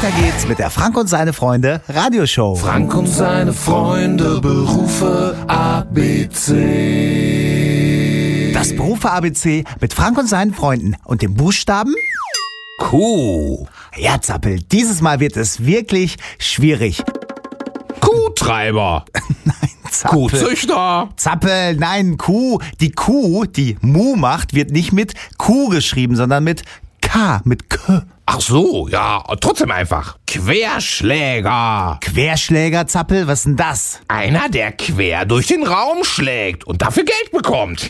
Weiter geht's mit der Frank und seine Freunde Radioshow. Frank und seine Freunde, Berufe ABC. Das Berufe ABC mit Frank und seinen Freunden und dem Buchstaben Kuh. Ja, Zappel, dieses Mal wird es wirklich schwierig. Kuhtreiber. Nein, Zappel. Kuhzüchter. Zappel, nein, Kuh. Die Kuh, die Mu macht, wird nicht mit Q geschrieben, sondern mit K, mit K. Ach so, ja, trotzdem einfach. Querschläger. Querschläger, Zappel, was ist denn das? Einer, der quer durch den Raum schlägt und dafür Geld bekommt.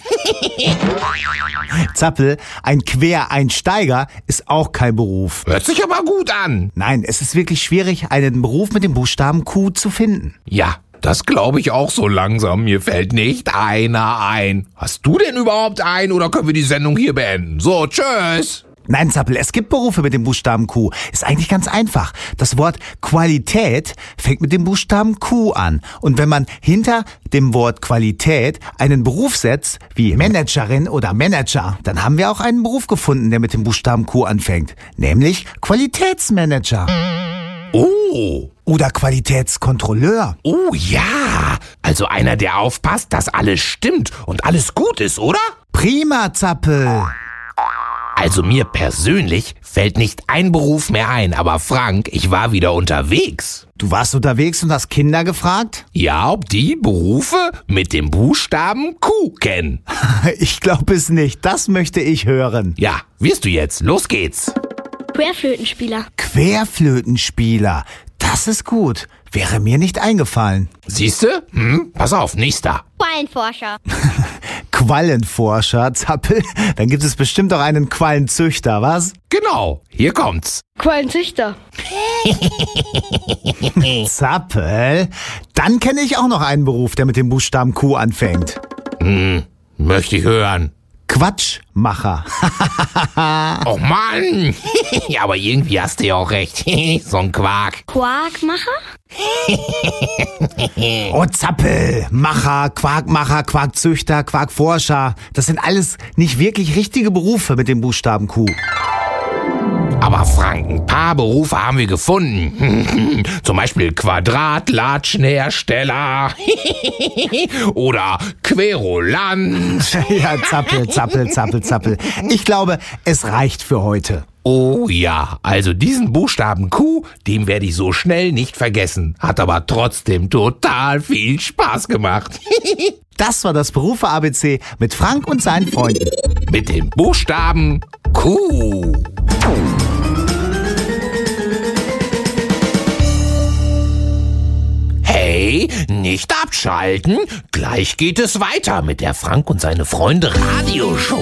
Zappel, ein Quereinsteiger ist auch kein Beruf. Hört sich aber gut an. Nein, es ist wirklich schwierig, einen Beruf mit dem Buchstaben Q zu finden. Ja, das glaube ich auch so langsam. Mir fällt nicht einer ein. Hast du denn überhaupt einen oder können wir die Sendung hier beenden? So, tschüss. Nein, Zappel, es gibt Berufe mit dem Buchstaben Q. Ist eigentlich ganz einfach. Das Wort Qualität fängt mit dem Buchstaben Q an. Und wenn man hinter dem Wort Qualität einen Beruf setzt, wie Managerin oder Manager, dann haben wir auch einen Beruf gefunden, der mit dem Buchstaben Q anfängt. Nämlich Qualitätsmanager. Oh. Oder Qualitätskontrolleur. Oh ja. Also einer, der aufpasst, dass alles stimmt und alles gut ist, oder? Prima, Zappel. Also mir persönlich fällt nicht ein Beruf mehr ein, aber Frank, ich war wieder unterwegs. Du warst unterwegs und hast Kinder gefragt? Ja, ob die Berufe mit dem Buchstaben Q kennen. Ich glaube es nicht. Das möchte ich hören. Ja, wirst du jetzt. Los geht's. Querflötenspieler. Querflötenspieler. Das ist gut. Wäre mir nicht eingefallen. Siehste? Pass auf, nächster. Quallenforscher. Quallenforscher, Zappel. Dann gibt es bestimmt auch einen Quallenzüchter, was? Genau, hier kommt's. Quallenzüchter. Zappel. Dann kenne ich auch noch einen Beruf, der mit dem Buchstaben Q anfängt. Möchte ich hören. Quatschmacher. Oh Mann! Ja, aber irgendwie hast du ja auch recht. So ein Quark. Quarkmacher? Oh, Zappel. Macher, Quarkmacher, Quarkzüchter, Quarkforscher. Das sind alles nicht wirklich richtige Berufe mit dem Buchstaben Q. Aber Frank, ein paar Berufe haben wir gefunden. Zum Beispiel Quadratlatschenhersteller oder Querulant. Ja, Zappel, Zappel, Zappel, Zappel. Ich glaube, es reicht für heute. Oh ja, also diesen Buchstaben Q, den werde ich so schnell nicht vergessen. Hat aber trotzdem total viel Spaß gemacht. Das war das Berufe ABC mit Frank und seinen Freunden. Mit dem Buchstaben Q. Hey, nicht abschalten. Gleich geht es weiter mit der Frank und seine Freunde Radioshow.